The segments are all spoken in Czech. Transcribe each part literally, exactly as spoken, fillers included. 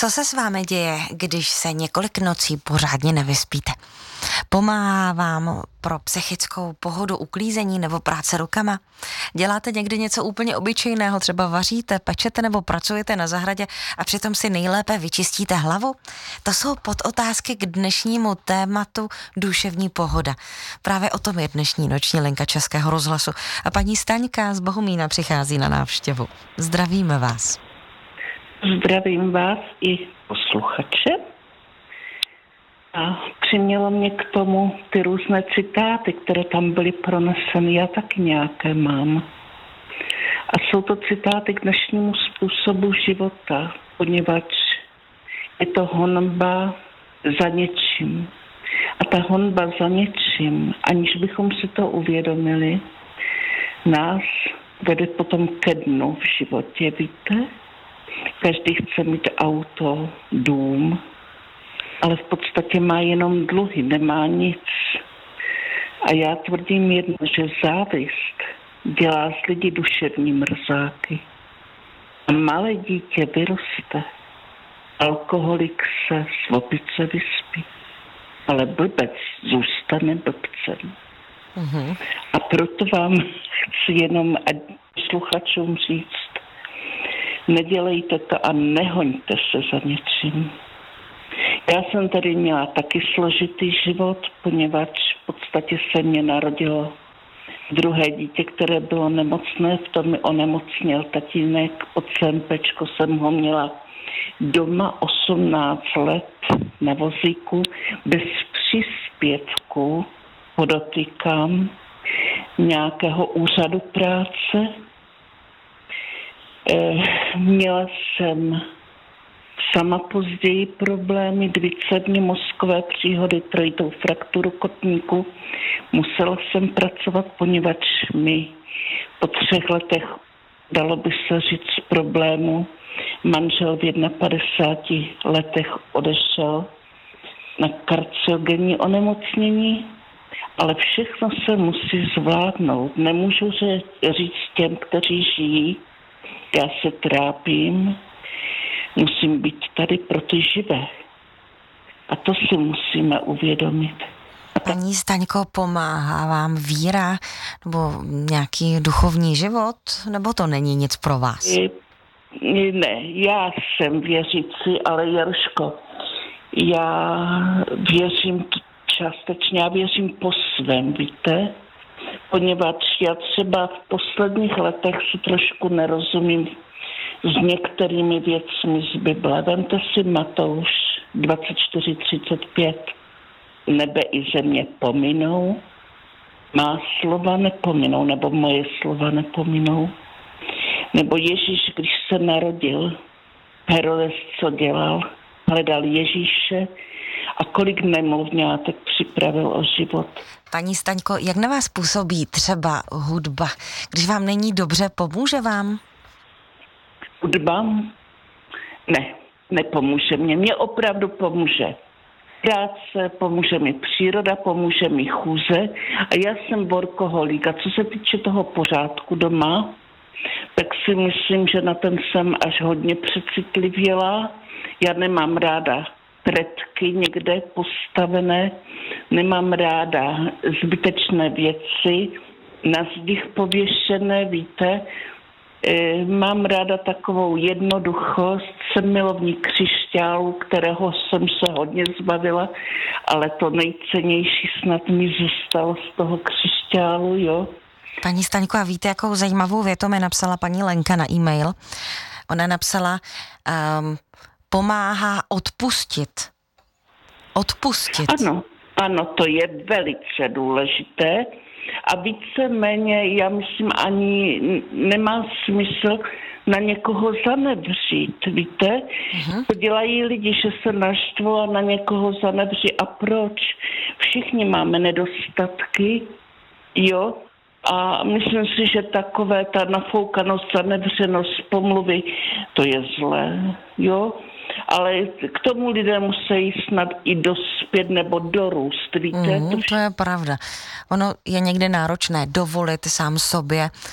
Co se s vámi děje, když se několik nocí pořádně nevyspíte? Pomáhá vám pro psychickou pohodu uklízení nebo práce rukama? Děláte někdy něco úplně obyčejného, třeba vaříte, pečete nebo pracujete na zahradě a přitom si nejlépe vyčistíte hlavu? To jsou podotázky k dnešnímu tématu duševní pohoda. Právě o tom je dnešní noční linka Českého rozhlasu. A paní Staňka z Bohumína přichází na návštěvu. Zdravíme vás. Zdravím vás i posluchače. A přimělo mě k tomu ty různé citáty, které tam byly proneseny. Já taky nějaké mám. A jsou to citáty k dnešnímu způsobu života, poněvadž je to honba za něčím. A ta honba za něčím, aniž bychom si to uvědomili, nás vede potom ke dnu v životě, víte? Každý chce mít auto, dům, ale v podstatě má jenom dluhy, nemá nic. A já tvrdím jedno, že závist dělá z lidí duševní mrzáky. A malé dítě vyroste, alkoholik se z opice vyspí, ale blbec zůstane blbcem. Mm-hmm. A proto vám chci jenom posluchačům říct, nedělejte to a nehoňte se za něčím. Já jsem tady měla taky složitý život, poněvadž v podstatě se mě narodilo druhé dítě, které bylo nemocné, v tom mi onemocněl tatínek, pod Sempečko jsem ho měla doma osmnáct let na vozíku, bez příspěvku, podotýkám, nějakého úřadu práce. Měla jsem sama později problémy, dvacet mozkové příhody, trojitou frakturu kotníku. Musela jsem pracovat, poněvadž mi po třech letech, dalo by se říct, z problému manžel v padesáti jedna letech odešel na karcinogenní onemocnění, ale všechno se musí zvládnout. Nemůžu říct těm, kteří žijí, já se trápím, musím být tady pro ty živé. A to si musíme uvědomit. Paní Staňko, pomáhá vám víra nebo nějaký duchovní život? Nebo to není nic pro vás? Ne, já jsem věřící, ale Jaruško, já věřím částečně, já věřím po svém, víte? Poněvadž já třeba v posledních letech si trošku nerozumím s některými věcmi z Bible. Vemte si Matouš dvacet čtyři třicet pět. Nebe i země pominou, má slova nepominou, nebo moje slova nepominou. Nebo Ježíš, když se narodil, Herodes co dělal? Hledal Ježíše a kolik nemluvňátek připravil o život. Paní Staňko, jak na vás působí třeba hudba? Když vám není dobře, pomůže vám? Hudba? Ne, nepomůže mě. Mě opravdu pomůže práce, pomůže mi příroda, pomůže mi chůze a já jsem workoholik. A co se týče toho pořádku doma, tak si myslím, že na ten jsem až hodně přecitlivěla. Já nemám ráda tretky někde postavené, nemám ráda zbytečné věci, na zdích pověšené, víte. E, mám ráda takovou jednoduchost, jsem milovník křišťálu, kterého jsem se hodně zbavila, ale to nejcennější snad mi zůstalo z toho křišťálu, jo. Paní Staňko, a víte, jakou zajímavou větu mi napsala paní Lenka na e-mail? Ona napsala, um, pomáhá odpustit. Odpustit. Ano, ano, to je velice důležité. A víceméně, já myslím, ani nemá smysl na někoho zanevřít, víte? Uh-huh. To dělají lidi, že se naštvou a na někoho zanevří. A proč? Všichni máme nedostatky, jo? A myslím si, že takové ta nafoukanost, zanevřenost, pomluvy, to je zlé, jo? Ale k tomu lidé musí snad i dospět nebo dorůst, víte? Mm, to, vš- to je pravda. Ono je někde náročné dovolit sám sobě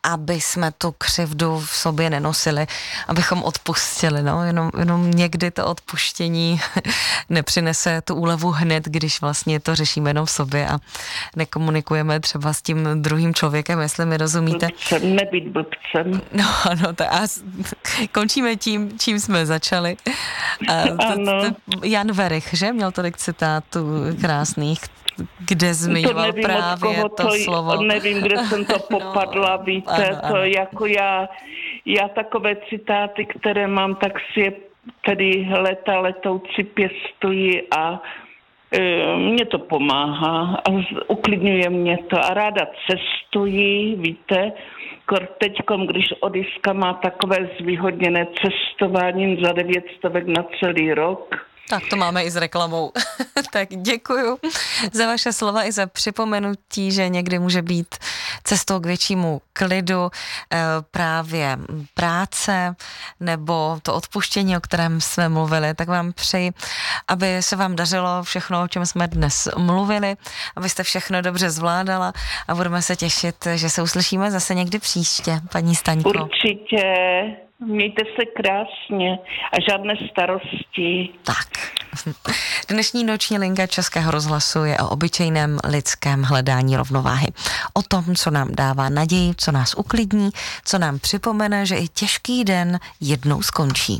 aby jsme tu křivdu v sobě nenosili, abychom odpustili, no, jenom, jenom někdy to odpuštění nepřinese tu úlevu hned, když vlastně to řešíme jenom v sobě a nekomunikujeme třeba s tím druhým člověkem, jestli mi rozumíte. Blbcem, nebýt blbcem. No ano, tak a končíme tím, čím jsme začali. A ano. t, t, Jan Werich, že? Měl tolik citátů krásných, kde zmiňoval nevím, právě to, to slovo. Nevím, kde jsem to popadla, no, víte, ano, ano. To jako já, já takové citáty, které mám, tak si je tedy leta letoucí pěstuji a e, mě to pomáhá a uklidňuje mě to a ráda cestuji, víte, teďkom, když Odyska má takové zvýhodněné cestování za devět stovek na celý rok. Tak to máme i s reklamou. Tak děkuju za vaše slova i za připomenutí, že někdy může být cestou k většímu klidu právě práce nebo to odpuštění, o kterém jsme mluvili. Tak vám přeji, aby se vám dařilo všechno, o čem jsme dnes mluvili, abyste všechno dobře zvládala a budeme se těšit, že se uslyšíme zase někdy příště, paní Staňko. Určitě. Mějte se krásně a žádné starosti. Tak. Dnešní noční linka Českého rozhlasu je o obyčejném lidském hledání rovnováhy. O tom, co nám dává naději, co nás uklidní, co nám připomene, že i těžký den jednou skončí.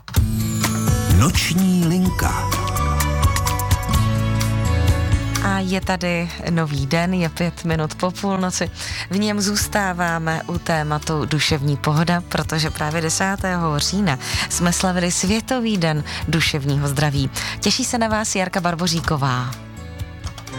Noční linka. A je tady nový den, je pět minut po půlnoci. V něm zůstáváme u tématu duševní pohoda, protože právě desátého října jsme slavili Světový den duševního zdraví. Těší se na vás Jarka Barboříková.